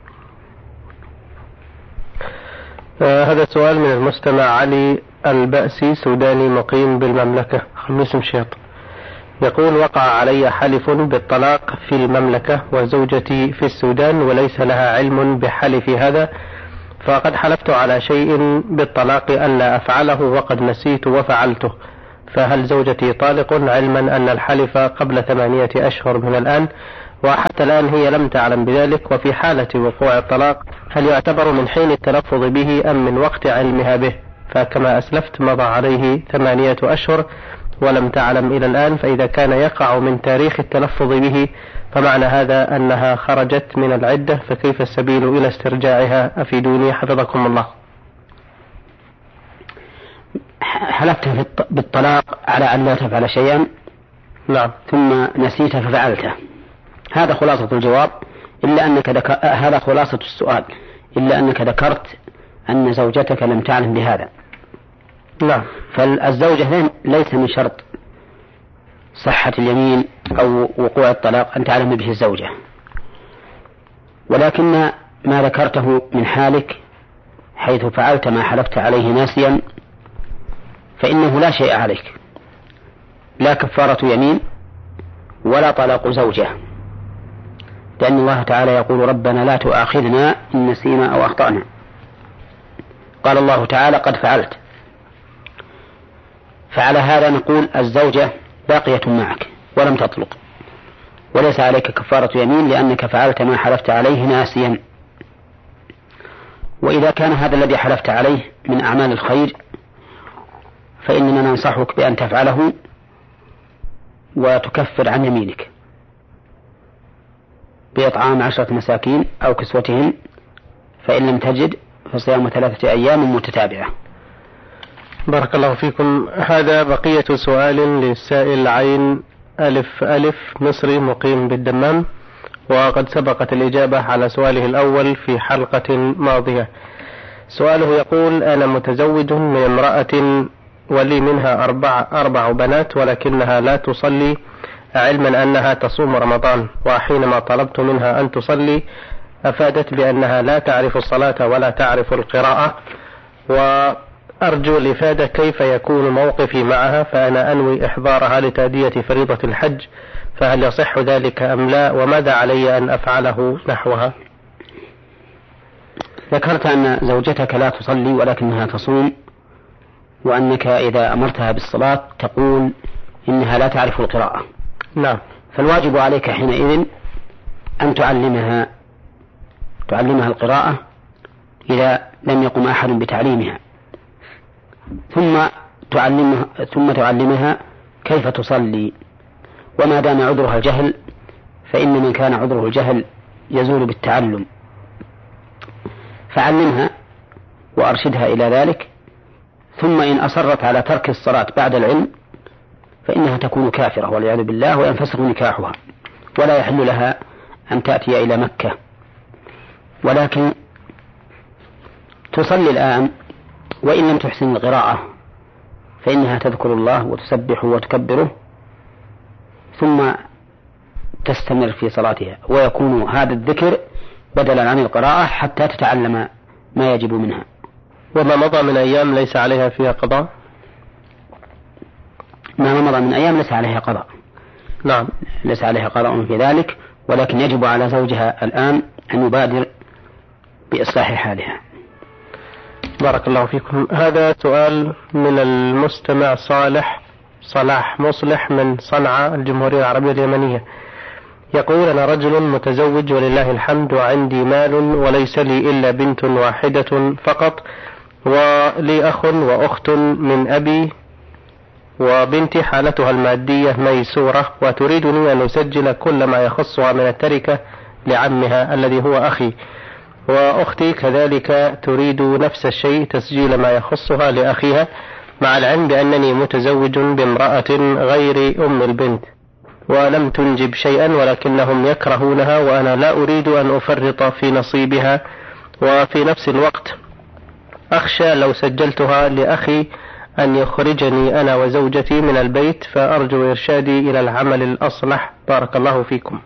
آه هذا سؤال من المستمع علي البأسي، سوداني مقيم بالمملكة خميس مشيط، يقول وقع علي حلف بالطلاق في المملكة وزوجتي في السودان وليس لها علم بحلف هذا، فقد حلفت على شيء بالطلاق ألا أفعله وقد نسيت وفعلته، فهل زوجتي طالق علما أن الحلف قبل ثمانية أشهر من الآن، وحتى الآن هي لم تعلم بذلك؟ وفي حالة وقوع الطلاق هل يعتبر من حين التلفظ به أم من وقت علمها به؟ فكما أسلفت مضى عليه ثمانية أشهر ولم تعلم إلى الآن، فإذا كان يقع من تاريخ التلفظ به فمعنى هذا أنها خرجت من العدة، فكيف السبيل إلى استرجاعها؟ أفيدوني حفظكم الله. حلفت بالطلاق على أن لا تفعل شيئا، نعم، ثم نسيت ففعلته، هذا خلاصة الجواب، إلا أنك دك... هذا خلاصة السؤال، إلا أنك ذكرت أن زوجتك لم تعلم بهذا. نعم. فالزوجة ليس من شرط صحة اليمين أو وقوع الطلاق أن تعلم به الزوجة، ولكن ما ذكرته من حالك حيث فعلت ما حلفت عليه ناسيا فإنه لا شيء عليك، لا كفارة يمين ولا طلاق زوجة، لأن الله تعالى يقول ربنا لا تؤاخذنا إن نسينا أو أخطأنا. قال الله تعالى قد فعلت، فعلى هذا نقول الزوجة باقية معك ولم تطلق، وليس عليك كفارة يمين لأنك فعلت ما حلفت عليه ناسيا. وإذا كان هذا الذي حلفت عليه من أعمال الخير فإننا ننصحك بأن تفعله وتكفر عن يمينك بإطعام عشرة مساكين أو كسوتهن، فإن لم تجد فصيام ثلاثة أيام متتابعة. بارك الله فيكم. هذا بقية سؤال للسائل عين ألف ألف مصري مقيم بالدمام، وقد سبقت الإجابة على سؤاله الأول في حلقة ماضية. سؤاله يقول: أنا متزوج من امرأة ولي منها أربع, أربع بنات ولكنها لا تصلي، علما أنها تصوم رمضان، وحينما طلبت منها أن تصلي أفادت بأنها لا تعرف الصلاة ولا تعرف القراءة، وأرجو الإفادة كيف يكون موقفي معها، فأنا أنوي إحضارها لتأدية فريضة الحج، فهل يصح ذلك أم لا، وماذا علي أن أفعله نحوها؟ ذكرت أن زوجتك لا تصلي ولكنها تصوم، وأنك إذا أمرتها بالصلاة تقول إنها لا تعرف القراءة. نعم. فالواجب عليك حينئذ أن تعلمها تعلمها القراءة إذا لم يقم أحد بتعليمها، ثم تعلمها ثم تعلمها كيف تصلي، وما دام عذرها الجهل فإن من كان عذره الجهل يزول بالتعلم، فعلمها وأرشدها إلى ذلك، ثم إن أصرت على ترك الصلاة بعد العلم فإنها تكون كافرة والعياذ بالله، وينفسخ نكاحها ولا يحل لها أن تأتي إلى مكة، ولكن تصلي الآن، وإن لم تحسن القراءة فإنها تذكر الله وتسبح وتكبره ثم تستمر في صلاتها، ويكون هذا الذكر بدلا عن القراءة حتى تتعلم ما يجب منها. وما مضى من أيام ليس عليها فيها قضاء؟ ما مضى من أيام ليس عليها قضاء. نعم، ليس عليها قضاء في ذلك، ولكن يجب على زوجها الآن أن يبادر بإصلاح حالها. بارك الله فيكم. هذا سؤال من المستمع صالح صلاح مصلح من صنعاء الجمهورية العربية اليمنية، يقول: أنا رجل متزوج ولله الحمد، وعندي مال وليس لي إلا بنت واحدة فقط، ولي أخ وأخت من أبي، وبنتي حالتها المادية ميسورة، وتريدني أن أسجل كل ما يخصها من التركة لعمها الذي هو أخي، وأختي كذلك تريد نفس الشيء، تسجيل ما يخصها لأخيها، مع العلم بأنني متزوج بامرأة غير أم البنت ولم تنجب شيئا، ولكنهم يكرهونها وأنا لا أريد أن أفرط في نصيبها، وفي نفس الوقت أخشى لو سجلتها لأخي أن يخرجني أنا وزوجتي من البيت، فأرجو إرشادي إلى العمل الأصلح. بارك الله فيكم.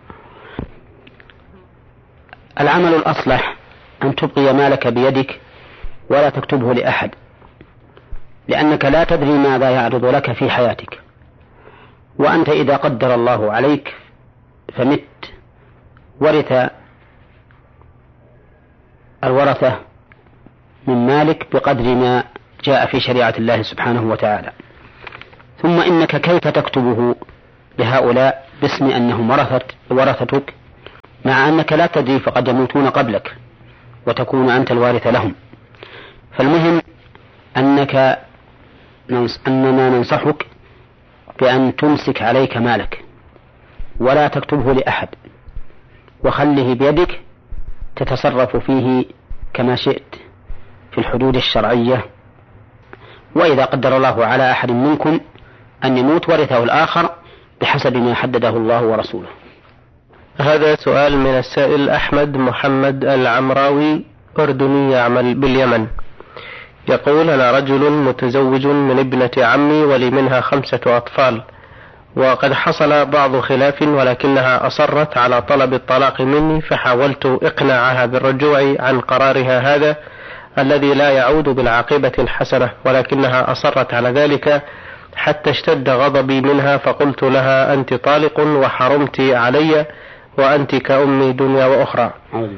العمل الأصلح أن تبقي مالك بيدك ولا تكتبه لأحد، لأنك لا تدري ماذا يعرض لك في حياتك، وأنت إذا قدر الله عليك فمت ورث الورثة من مالك بقدر ما جاء في شريعة الله سبحانه وتعالى. ثم إنك كيف تكتبه لهؤلاء باسم أنهم ورثتك مع أنك لا تدري فقد يموتون قبلك وتكون أنت الوارث لهم. فالمهم أنك أننا ننصحك بأن تمسك عليك مالك ولا تكتبه لأحد، وخله بيدك تتصرف فيه كما شئت في الحدود الشرعية، وإذا قدر الله على أحد منكم أن يموت ورثه الآخر بحسب ما حدده الله ورسوله. هذا سؤال من السائل أحمد محمد العمراوي، أردني يعمل باليمن، يقول: أنا رجل متزوج من ابنة عمي ولي منها خمسة أطفال، وقد حصل بعض خلاف ولكنها أصرت على طلب الطلاق مني، فحاولت إقناعها بالرجوع عن قرارها هذا الذي لا يعود بالعاقبة الحسنة، ولكنها أصرت على ذلك حتى اشتد غضبي منها، فقلت لها: أنت طالق وحرمت علي وأنت كأمي دنيا وأخرى.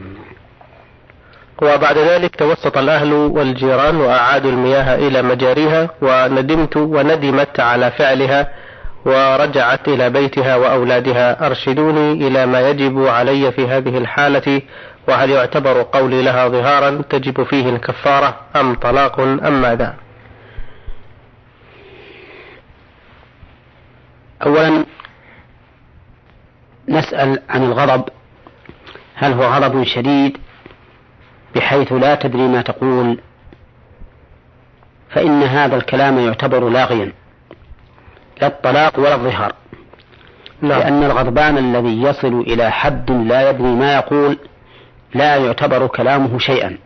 وبعد ذلك توسط الأهل والجيران وأعادوا المياه إلى مجاريها، وندمت وندمت على فعلها ورجعت إلى بيتها وأولادها. أرشدوني إلى ما يجب علي في هذه الحالة، وهل يعتبر قولي لها ظهارا تجب فيه الكفارة أم طلاق أم ماذا؟ أولا نسأل عن الغضب، هل هو غضب شديد بحيث لا تدري ما تقول؟ فإن هذا الكلام يعتبر لاغيا، لا الطلاق ولا الظهار، لأن الغضبان الذي يصل إلى حد لا يدري ما يقول لا يعتبر كلامه شيئا.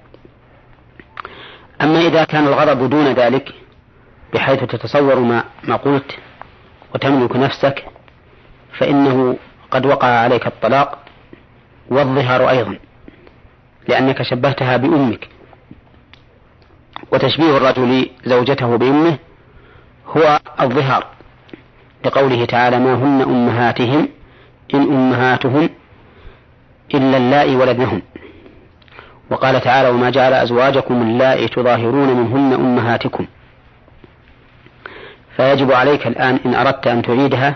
أما إذا كان الغضب دون ذلك بحيث تتصور ما, ما قلت وتملك نفسك، فإنه قد وقع عليك الطلاق والظهار أيضا، لأنك شبهتها بأمك، وتشبيه الرجل زوجته بأمه هو الظهار، لقوله تعالى: ما هن أمهاتهم إن أمهاتهم إلا اللائي ولدنهم. وقال تعالى: وما جعل أزواجكم اللائي تظاهرون منهن أمهاتكم. فيجب عليك الآن إن أردت أن تعيدها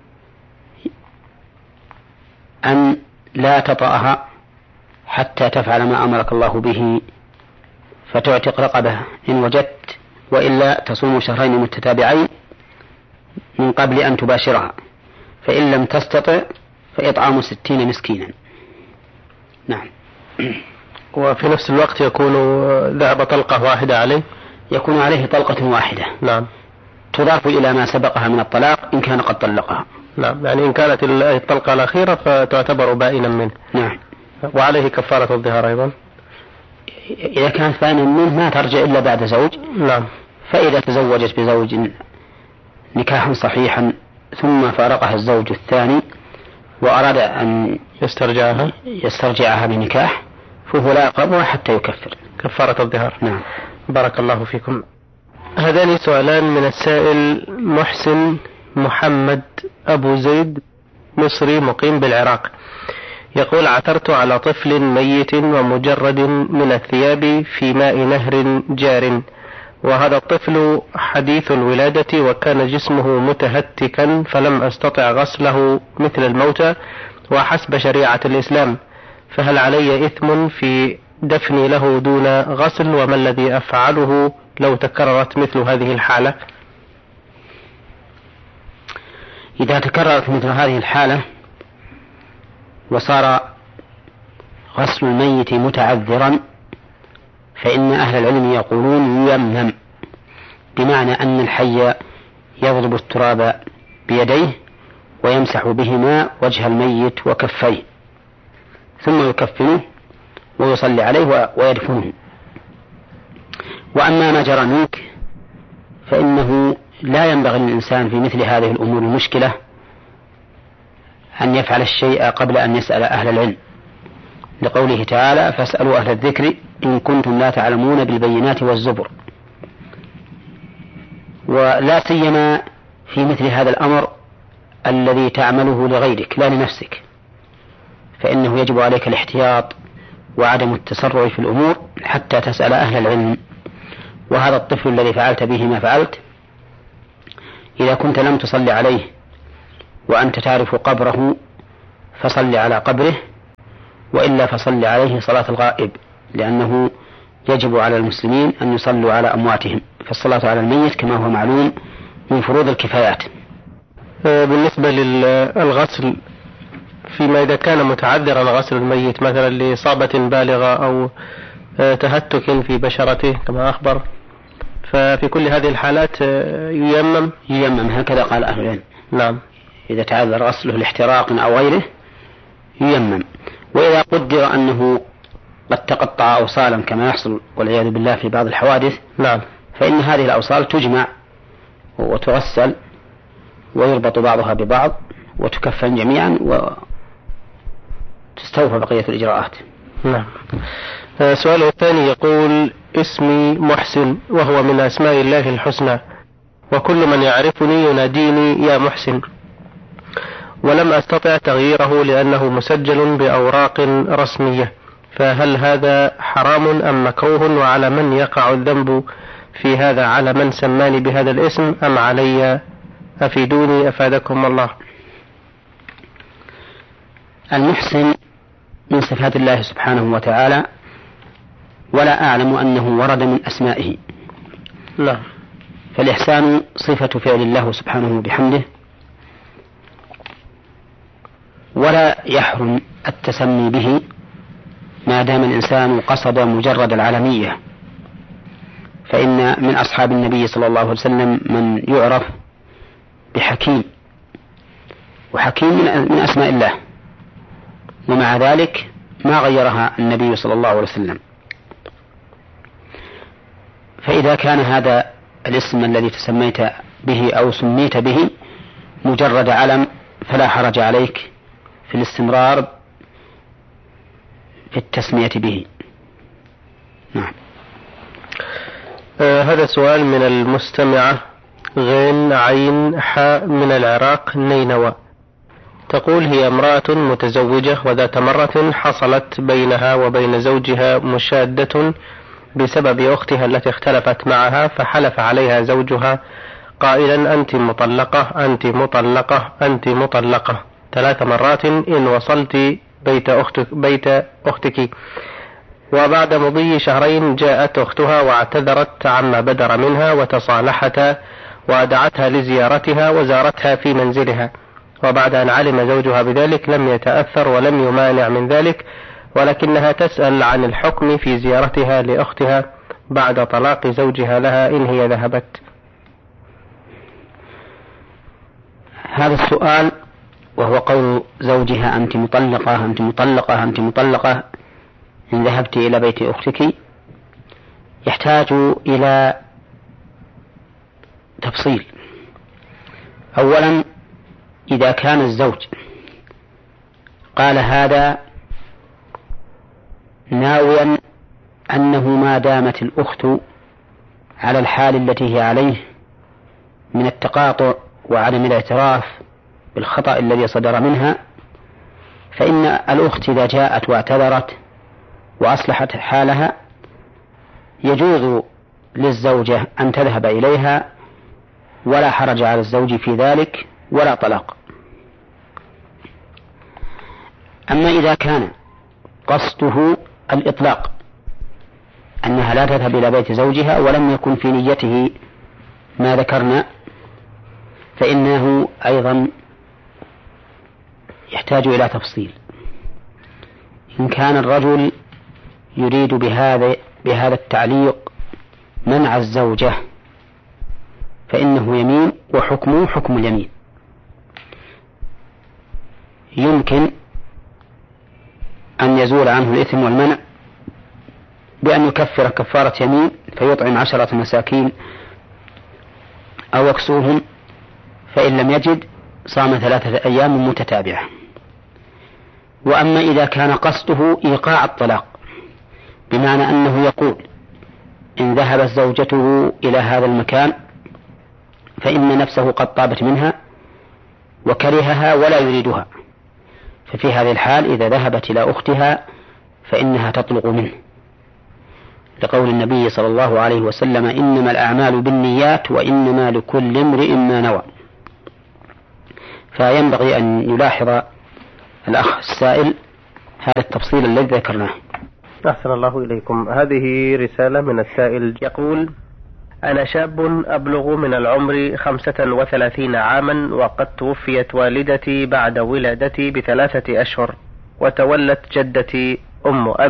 أن لا تطأها حتى تفعل ما أمرك الله به، فتعتق رقبة إن وجدت، وإلا تصوم شهرين متتابعين من قبل أن تباشرها، فإن لم تستطع فإطعام ستين مسكينا. نعم. وفي نفس الوقت يكون ذهب طلقة واحدة عليه؟ يكون عليه طلقة واحدة. نعم. تضاف إلى ما سبقها من الطلاق إن كان قد طلقها. نعم، يعني إن كانت الطلقة الأخيرة فتعتبر بائنا منه. نعم. وعليه كفارة الظهار أيضا. إذا كانت بائنا منه ما ترجع إلا بعد زوج. نعم. فإذا تزوجت بزوج نكاحا صحيحا ثم فارقها الزوج الثاني وأراد أن يسترجعها يسترجعها بنكاح فهو لا يقربها حتى يكفر. كفارة الظهار. نعم. بارك الله فيكم. هذان سؤالان من السائل محسن محمد أبو زيد، مصري مقيم بالعراق، يقول: عثرت على طفل ميت ومجرد من الثياب في ماء نهر جار، وهذا الطفل حديث الولادة وكان جسمه متهتكا، فلم أستطع غسله مثل الموتى وحسب شريعة الإسلام، فهل علي إثم في دفني له دون غسل؟ وما الذي أفعله لو تكررت مثل هذه الحالة؟ إذا تكررت مثل هذه الحالة وصار غسل الميت متعذرا فإن أهل العلم يقولون يمنم، بمعنى أن الحي يضرب التراب بيديه ويمسح بهما وجه الميت وكفيه ثم يكفنه ويصلي عليه ويدفنه. وأما ما جرى منك فإنه لا ينبغي للإنسان في مثل هذه الأمور المشكلة أن يفعل الشيء قبل أن يسأل أهل العلم، لقوله تعالى: فاسألوا أهل الذكر إن كنتم لا تعلمون بالبينات والزبر. ولا سيما في مثل هذا الأمر الذي تعمله لغيرك لا لنفسك، فإنه يجب عليك الاحتياط وعدم التسرع في الأمور حتى تسأل أهل العلم. وهذا الطفل الذي فعلت به ما فعلت، إذا كنت لم تصلي عليه وأنت تعرف قبره فصل على قبره، وإلا فصل عليه صلاة الغائب، لأنه يجب على المسلمين أن يصلوا على أمواتهم، فالصلاة على الميت كما هو معلوم من فروض الكفايات. بالنسبة للغسل، فيما إذا كان متعذرا غسل الميت مثلا لإصابة بالغة أو تهتك في بشرته كما أخبر، ففي كل هذه الحالات ييمم ييمم هكذا قال أهل العلم. نعم. إذا تعذر غسله لاحتراق أو غيره ييمم. وإذا قدر أنه قد تقطع أوصالا كما يحصل والعياذ بالله في بعض الحوادث، نعم، فإن هذه الأوصال تجمع وتغسل ويربط بعضها ببعض وتكفن جميعا وتستوفى بقية الإجراءات. نعم. سؤاله الثاني يقول: اسمي محسن وهو من أسماء الله الحسنى، وكل من يعرفني يناديني يا محسن، ولم أستطع تغييره لأنه مسجل بأوراق رسمية، فهل هذا حرام أم مكروه؟ وعلى من يقع الذنب في هذا؟ على من سماني بهذا الاسم أم علي؟ أفيدوني أفادكم الله. المحسن من صفات الله سبحانه وتعالى، ولا أعلم أنه ورد من أسمائه. لا. فالإحسان صفة فعل الله سبحانه بحمده، ولا يحرم التسمي به ما دام الإنسان قصد مجرد العالمية، فإن من أصحاب النبي صلى الله عليه وسلم من يعرف بحكيم، وحكيم من أسماء الله، ومع ذلك ما غيرها النبي صلى الله عليه وسلم. فإذا كان هذا الاسم الذي تسميت به أو سميت به مجرد علم فلا حرج عليك في الاستمرار في التسمية به. نعم. آه هذا سؤال من المستمعة غين عين حاء من العراق نينوى، تقول: هي امرأة متزوجة وذات مرة حصلت بينها وبين زوجها مشادة بسبب أختها التي اختلفت معها، فحلف عليها زوجها قائلا: أنت مطلقة أنت مطلقة أنت مطلقة ثلاث مرات إن وصلت بيت أختك, بيت أختك. وبعد مضي شهرين جاءت أختها واعتذرت عما بدر منها وتصالحتا، وأدعتها لزيارتها وزارتها في منزلها، وبعد أن علم زوجها بذلك لم يتأثر ولم يمانع من ذلك، ولكنها تسأل عن الحكم في زيارتها لأختها بعد طلاق زوجها لها إن هي ذهبت. هذا السؤال وهو قول زوجها: أنت مطلقة أنت مطلقة أنت مطلقة إن ذهبت إلى بيت أختك، يحتاج إلى تفصيل. أولا، إذا كان الزوج قال هذا ناويا أنه ما دامت الأخت على الحال التي هي عليه من التقاطع وعدم الاعتراف بالخطأ الذي صدر منها، فإن الأخت إذا جاءت واعتذرت وأصلحت حالها يجوز للزوجة أن تذهب إليها ولا حرج على الزوج في ذلك ولا طلاق. أما إذا كان قصده الإطلاق أنها لا تذهب إلى بيت زوجها ولم يكن في نيته ما ذكرنا، فإنه أيضا يحتاج إلى تفصيل. إن كان الرجل يريد بهذا بهذا التعليق منع الزوجة فإنه يمين وحكمه حكم اليمين. يمكن أن يزول عنه الإثم والمنع بأن يكفر كفارة يمين فيطعم عشرة مساكين أو يكسوهم، فإن لم يجد صام ثلاثة أيام متتابعة. وأما إذا كان قصده إيقاع الطلاق بمعنى أنه يقول: إن ذهبت زوجته إلى هذا المكان فإن نفسه قد طابت منها وكرهها ولا يريدها، ففي هذه الحال إذا ذهبت إلى أختها فإنها تطلق منه. لقول النبي صلى الله عليه وسلم: إنما الأعمال بالنيات وإنما لكل امرئ ما نوى. فينبغي أن يلاحظ الأخ السائل هذا التفصيل الذي ذكرناه. أحسن الله إليكم. هذه رسالة من السائل يقول: أنا شاب أبلغ من العمر خمسة وثلاثين عاما، وقد توفيت والدتي بعد ولادتي بثلاثة أشهر، وتولت جدتي أم أبي